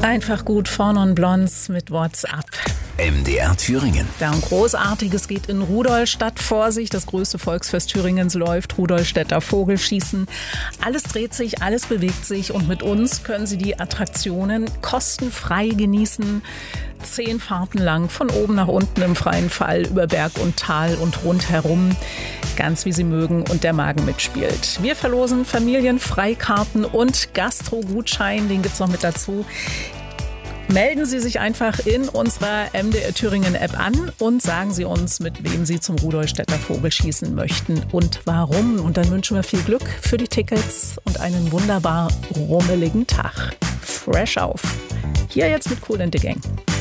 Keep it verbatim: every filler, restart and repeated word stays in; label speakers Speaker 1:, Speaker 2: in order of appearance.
Speaker 1: Einfach gut, vorne und Blondes mit WhatsApp.
Speaker 2: M D R Thüringen.
Speaker 1: Ja, und Großartiges geht in Rudolstadt vor sich. Das größte Volksfest Thüringens läuft, Rudolstädter Vogelschießen. Alles dreht sich, alles bewegt sich und mit uns können Sie die Attraktionen kostenfrei genießen. Zehn Fahrten lang, von oben nach unten im freien Fall, über Berg und Tal und rundherum. Ganz wie Sie mögen und der Magen mitspielt. Wir verlosen Familienfreikarten und Gastro-Gutschein, den gibt's noch mit dazu. Melden Sie sich einfach in unserer M D R Thüringen App an und sagen Sie uns, mit wem Sie zum Rudolstädter Vogelschießen möchten und warum. Und dann wünschen wir viel Glück für die Tickets und einen wunderbar rummeligen Tag. Fresh auf. Hier jetzt mit Kool and the Gang.